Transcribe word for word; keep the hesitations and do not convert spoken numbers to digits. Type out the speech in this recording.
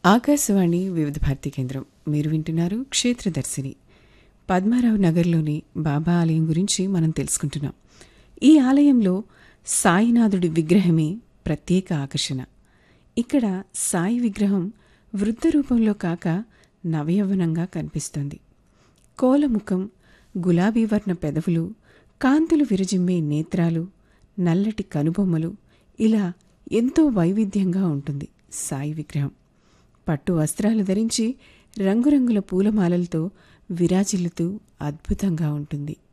ఆకాశవాణి వివిధ భారతి కేంద్రం. మీరు వింటున్నారు క్షేత్రదర్శిని. పద్మారావు నగర్లోని బాబా ఆలయం గురించి మనం తెలుసుకుంటున్నాం. ఈ ఆలయంలో సాయినాథుడి విగ్రహమే ప్రత్యేక ఆకర్షణ. ఇక్కడ సాయి విగ్రహం వృద్ధ రూపంలో కాక నవయవ్వనంగా కనిపిస్తోంది. కోలముఖం, గులాబీ వర్ణ పెదవులు, కాంతులు విరజిమ్మే నేత్రాలు, నల్లటి కనుబొమ్మలు, ఇలా ఎంతో వైవిధ్యంగా ఉంటుంది సాయి విగ్రహం. పట్టు వస్త్రాలు ధరించి రంగురంగుల పూలమాలలతో విరాజిల్లుతూ అద్భుతంగా ఉంటుంది.